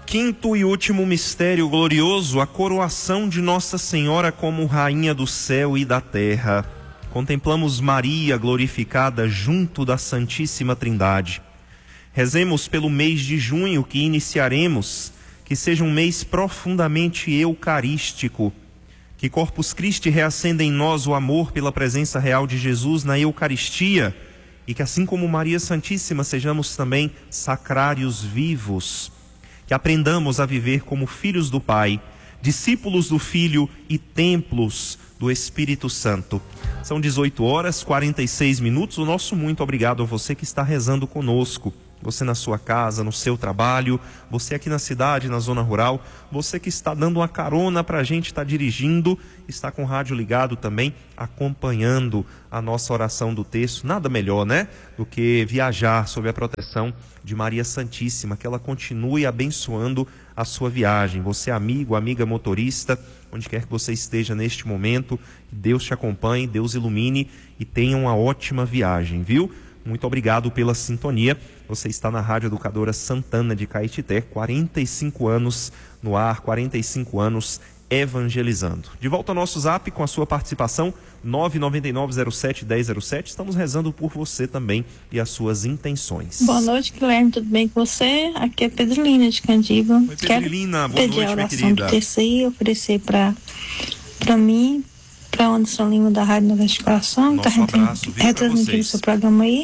Quinto e último mistério glorioso, a coroação de Nossa Senhora como Rainha do céu e da terra. Contemplamos Maria glorificada junto da Santíssima Trindade. Rezemos pelo mês de junho que iniciaremos, que seja um mês profundamente eucarístico, que Corpus Christi reacenda em nós o amor pela presença real de Jesus na Eucaristia e que, assim como Maria Santíssima, sejamos também sacrários vivos, que aprendamos a viver como filhos do Pai, discípulos do Filho e templos do Espírito Santo. São 18h46. O nosso muito obrigado a você que está rezando conosco. Você na sua casa, no seu trabalho, você aqui na cidade, na zona rural, você que está dando uma carona para a gente, está dirigindo, está com o rádio ligado também, acompanhando a nossa oração do texto. Nada melhor, né, do que viajar sob a proteção de Maria Santíssima, que ela continue abençoando a sua viagem. Você amigo, amiga motorista, onde quer que você esteja neste momento, Deus te acompanhe, Deus ilumine e tenha uma ótima viagem, viu? Muito obrigado pela sintonia. Você está na Rádio Educadora Santana de Caetité, 45 anos no ar, 45 anos evangelizando. De volta ao nosso zap com a sua participação, 99907-1007. Estamos rezando por você também e as suas intenções. Boa noite, Guilherme. Tudo bem com você? Aqui é Pedrilina de Candiva. Oi, Pedrilina. Boa noite, minha querida. Pedir a oração do terceiro e oferecer para mim, para o Anderson Lima da Rádio Nova Coração, que está retransmitindo o seu programa aí.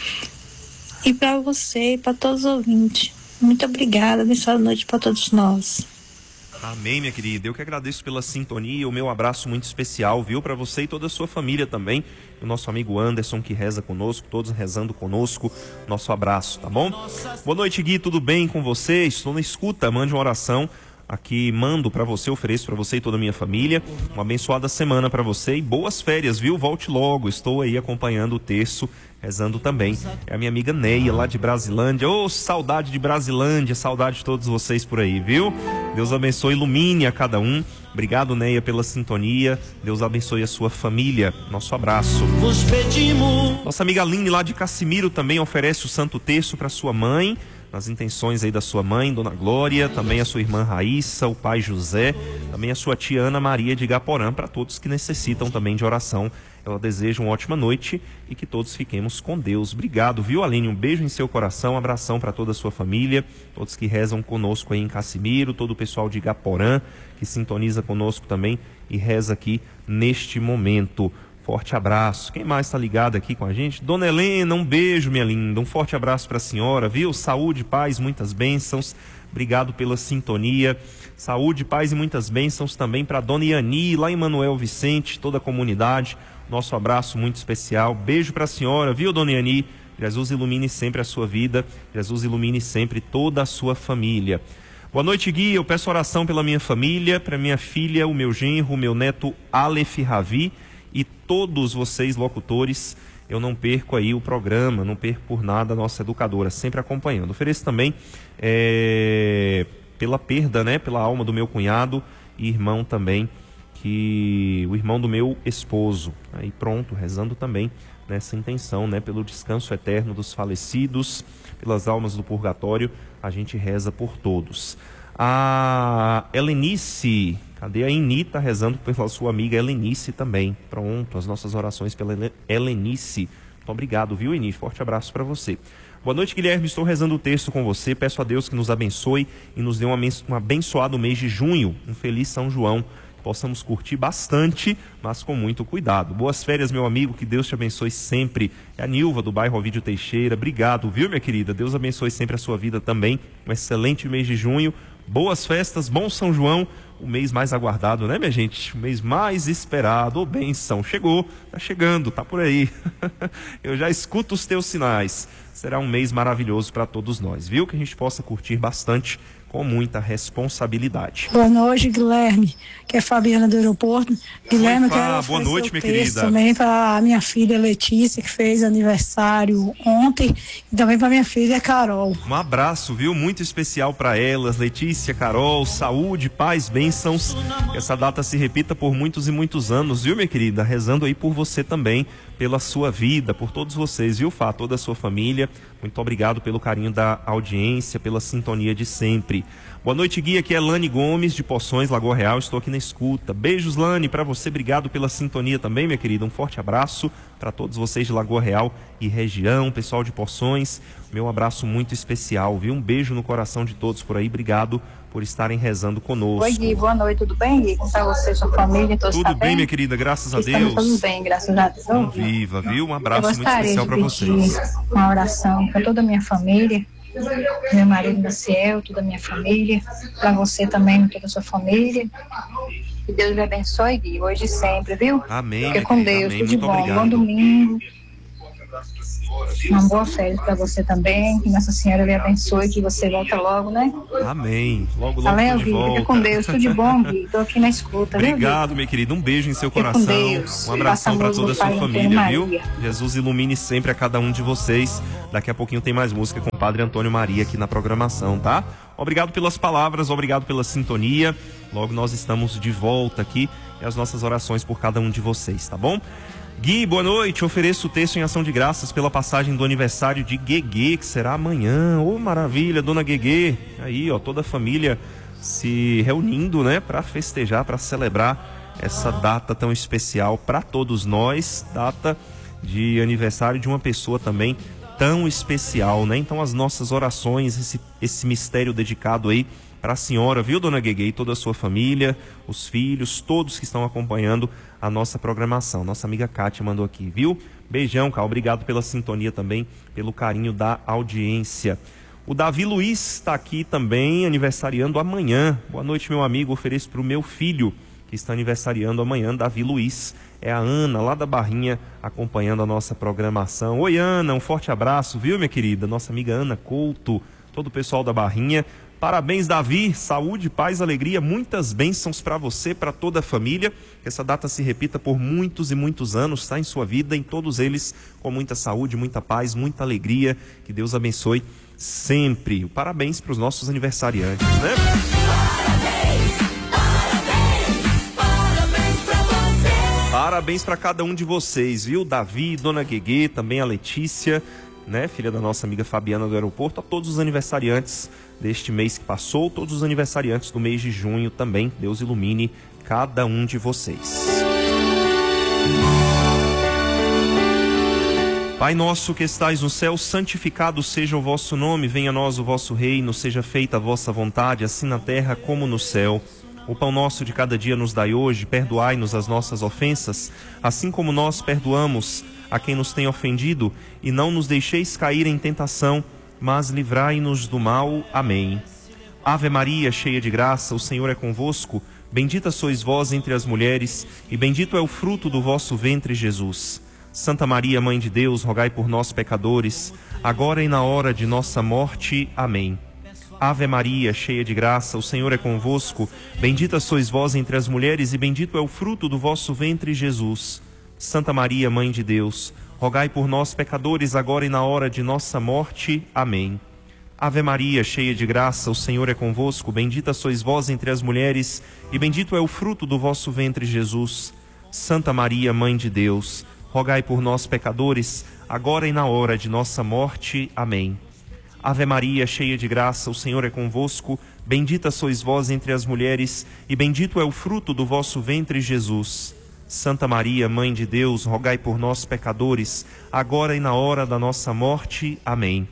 E para você e para todos os ouvintes. Muito obrigada. Abençoada noite para todos nós. Amém, minha querida. Eu que agradeço pela sintonia. O meu abraço muito especial, viu? Para você e toda a sua família também. O nosso amigo Anderson que reza conosco, todos rezando conosco. Nosso abraço, tá bom? Boa noite, Gui. Tudo bem com você? Estou na escuta. Mande uma oração. Aqui mando para você, ofereço para você e toda a minha família. Uma abençoada semana para você e boas férias, viu? Volte logo. Estou aí acompanhando o terço, rezando também. É a minha amiga Neia, lá de Brasilândia. Ô, saudade de Brasilândia, saudade de todos vocês por aí, viu? Deus abençoe, ilumine a cada um. Obrigado, Neia, pela sintonia. Deus abençoe a sua família. Nosso abraço. Nossa amiga Aline, lá de Cassimiro, também oferece o Santo Terço para sua mãe, nas intenções aí da sua mãe, Dona Glória, também a sua irmã Raíssa, o pai José, também a sua tia Ana Maria de Igaporã, para todos que necessitam também de oração. Ela deseja uma ótima noite e que todos fiquemos com Deus. Obrigado, viu, Aline? Um beijo em seu coração, um abração para toda a sua família, todos que rezam conosco aí em Cassimiro, todo o pessoal de Igaporã que sintoniza conosco também e reza aqui neste momento. Forte abraço. Quem mais está ligado aqui com a gente? Dona Helena, um beijo, minha linda. Um forte abraço para a senhora, viu? Saúde, paz, muitas bênçãos. Obrigado pela sintonia. Saúde, paz e muitas bênçãos também para Dona Iani, lá em Manuel Vicente, toda a comunidade. Nosso abraço muito especial. Beijo para a senhora, viu, Dona Iani? Jesus ilumine sempre a sua vida. Jesus ilumine sempre toda a sua família. Boa noite, Gui. Eu peço oração pela minha família, para minha filha, o meu genro, o meu neto Aleph Ravi, e todos vocês, locutores. Eu não perco aí o programa, não perco por nada a nossa educadora, sempre acompanhando. Ofereço também pela perda, né, pela alma do meu cunhado e irmão também, o irmão do meu esposo. Aí pronto, rezando também nessa intenção, né, pelo descanso eterno dos falecidos, pelas almas do purgatório, a gente reza por todos. A Helenice, cadê a Inita rezando pela sua amiga Helenice também? Pronto, as nossas orações pela Helenice. Muito obrigado, viu, Inite? Forte abraço para você. Boa noite, Guilherme. Estou rezando o texto com você. Peço a Deus que nos abençoe e nos dê um abençoado mês de junho. Um feliz São João. Possamos curtir bastante, mas com muito cuidado. Boas férias, meu amigo, que Deus te abençoe sempre. É a Nilva, do bairro Ovídio Teixeira. Obrigado, viu, minha querida? Deus abençoe sempre a sua vida também. Um excelente mês de junho. Boas festas, bom São João. O mês mais aguardado, né, minha gente? O mês mais esperado. Ô, bênção. Chegou, tá chegando, tá por aí. Eu já escuto os teus sinais. Será um mês maravilhoso para todos nós, viu? Que a gente possa curtir bastante, com muita responsabilidade. Boa noite, Guilherme, que é Fabiana do aeroporto. Guilherme, quero boa noite, minha querida. Também para a minha filha Letícia, que fez aniversário ontem, e também para minha filha Carol. Um abraço, viu? Muito especial para elas, Letícia, Carol, saúde, paz, bênçãos. Que essa data se repita por muitos e muitos anos, viu, minha querida? Rezando aí por você também, pela sua vida, por todos vocês, viu, Fá? Toda a sua família. Muito obrigado pelo carinho da audiência, pela sintonia de sempre. Boa noite, Gui, aqui é Lani Gomes de Poções, Lagoa Real, estou aqui na escuta. Beijos, Lani, para você, obrigado pela sintonia também, minha querida. Um forte abraço para todos vocês de Lagoa Real e região, pessoal de Poções. Meu abraço muito especial, viu? Um beijo no coração de todos por aí, obrigado por estarem rezando conosco. Oi, Gui, boa noite, tudo bem, Gui? Como está você, sua família, todos tudo bem, minha querida, graças a Deus. Tudo bem, graças a Deus. Viva, viu? Um abraço muito especial para vocês. Uma oração para toda a minha família, meu marido Maciel, toda a minha família, para você também, toda a sua família. Que Deus lhe abençoe, Gui, hoje e sempre, viu? Amém. Fique com Deus, amém, tudo de bom. Obrigado. Bom domingo. Uma boa férias para você também. Que Nossa Senhora lhe abençoe, que você volta logo, né? Amém. Logo, logo Valeu, de Gui. volta. Fica com Deus. Tudo de bom, Gui. Estou aqui na escuta. Obrigado, viu, minha querida. Um beijo em seu Fica coração. com Deus. Um abração para toda a sua família, viu? Maria. Jesus ilumine sempre a cada um de vocês. Daqui a pouquinho tem mais música com o Padre Antônio Maria aqui na programação, tá? Obrigado pelas palavras, obrigado pela sintonia. Logo nós estamos de volta aqui e as nossas orações por cada um de vocês, tá bom? Gui, boa noite. Ofereço o texto em ação de graças pela passagem do aniversário de Gueguê, que será amanhã. Ô, maravilha, dona Gueguê. Aí, ó, toda a família se reunindo, né, para festejar, para celebrar essa data tão especial para todos nós, data de aniversário de uma pessoa também tão especial, né? Então as nossas orações, esse mistério dedicado aí para a senhora, viu, dona Gueguê, e toda a sua família, os filhos, todos que estão acompanhando a nossa programação. Nossa amiga Kátia mandou aqui, viu? Beijão, Cá, obrigado pela sintonia também, pelo carinho da audiência. O Davi Luiz está aqui também, aniversariando amanhã. Boa noite, meu amigo, ofereço para o meu filho, que está aniversariando amanhã, Davi Luiz. É a Ana, lá da Barrinha, acompanhando a nossa programação. Oi, Ana, um forte abraço, viu, minha querida? Nossa amiga Ana Couto, todo o pessoal da Barrinha. Parabéns, Davi, saúde, paz, alegria, muitas bênçãos para você, para toda a família. Que essa data se repita por muitos e muitos anos, tá? Em sua vida, em todos eles, com muita saúde, muita paz, muita alegria. Que Deus abençoe sempre. Parabéns para os nossos aniversariantes, né? Parabéns para cada um de vocês, viu? Davi, dona Gueguê, também a Letícia, né? Filha da nossa amiga Fabiana do aeroporto, a todos os aniversariantes deste mês que passou, todos os aniversariantes do mês de junho também. Deus ilumine cada um de vocês. Pai nosso que estais no céu, santificado seja o vosso nome, venha a nós o vosso reino, seja feita a vossa vontade, assim na terra como no céu. O pão nosso de cada dia nos dai hoje, perdoai-nos as nossas ofensas, assim como nós perdoamos a quem nos tem ofendido, e não nos deixeis cair em tentação, mas livrai-nos do mal. Amém. Ave Maria, cheia de graça, o Senhor é convosco, bendita sois vós entre as mulheres, e bendito é o fruto do vosso ventre, Jesus. Santa Maria, Mãe de Deus, rogai por nós, pecadores, agora e na hora de nossa morte. Amém. Ave Maria, cheia de graça, o Senhor é convosco, bendita sois vós entre as mulheres, e bendito é o fruto do vosso ventre, Jesus. Santa Maria, Mãe de Deus, rogai por nós, pecadores, agora e na hora de nossa morte. Amém. Ave Maria, cheia de graça, o Senhor é convosco, bendita sois vós entre as mulheres, e bendito é o fruto do vosso ventre, Jesus. Santa Maria, Mãe de Deus, rogai por nós, pecadores, agora e na hora de nossa morte. Amém. Ave Maria, cheia de graça, o Senhor é convosco, bendita sois vós entre as mulheres, e bendito é o fruto do vosso ventre, Jesus. Santa Maria, Mãe de Deus, rogai por nós, pecadores, agora e na hora da nossa morte. Amém.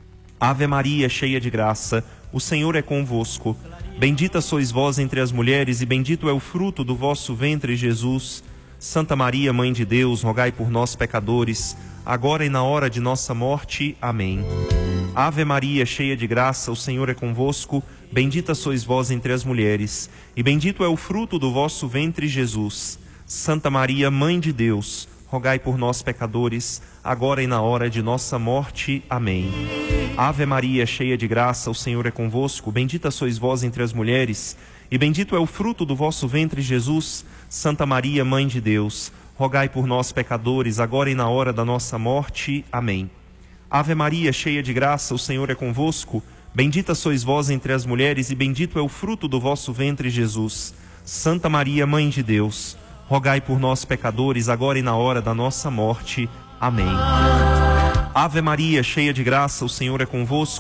Ave Maria, cheia de graça, o Senhor é convosco, bendita sois vós entre as mulheres, e bendito é o fruto do vosso ventre, Jesus. Santa Maria, Mãe de Deus, rogai por nós, pecadores, agora e na hora de nossa morte. Amém. Ave Maria, cheia de graça, o Senhor é convosco, bendita sois vós entre as mulheres, e bendito é o fruto do vosso ventre, Jesus. Santa Maria, Mãe de Deus, rogai por nós, pecadores, agora e na hora de nossa morte. Amém. Ave Maria, cheia de graça, o Senhor é convosco, bendita sois vós entre as mulheres, e bendito é o fruto do vosso ventre, Jesus. Santa Maria, Mãe de Deus, rogai por nós, pecadores, agora e na hora da nossa morte. Amém. Ave Maria, cheia de graça, o Senhor é convosco, bendita sois vós entre as mulheres, e bendito é o fruto do vosso ventre, Jesus. Santa Maria, Mãe de Deus, rogai por nós, pecadores, agora e na hora da nossa morte. Amém. Ave Maria, cheia de graça, o Senhor é convosco,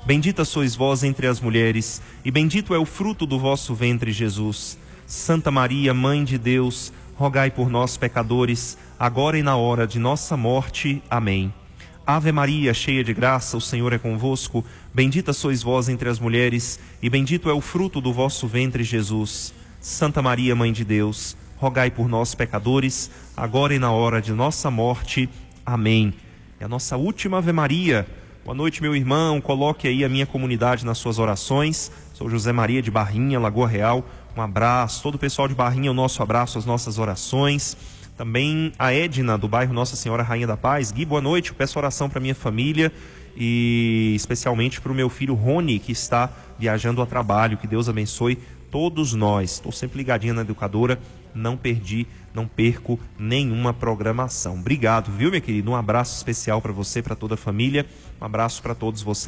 Bendita sois vós entre as mulheres, e bendito é o fruto do vosso ventre, Jesus. Santa Maria, Mãe de Deus, rogai por nós, pecadores, agora e na hora de nossa morte. Amém. Ave Maria, cheia de graça, o Senhor é convosco. Bendita sois vós entre as mulheres, e bendito é o fruto do vosso ventre, Jesus. Santa Maria, Mãe de Deus, rogai por nós, pecadores, agora e na hora de nossa morte. Amém. É a nossa última Ave Maria. Boa noite, meu irmão. Coloque aí a minha comunidade nas suas orações. Sou José Maria de Barrinha, Lagoa Real. Um abraço. Todo o pessoal de Barrinha, o nosso abraço, as nossas orações. Também a Edna, do bairro Nossa Senhora Rainha da Paz. Gui, boa noite. Eu peço oração para minha família e especialmente para o meu filho Rony, que está viajando a trabalho. Que Deus abençoe todos nós. Estou sempre ligadinha na educadora. Não perco nenhuma programação. Obrigado, viu, minha querida? Um abraço especial para você, para toda a família. Um abraço para todos vocês.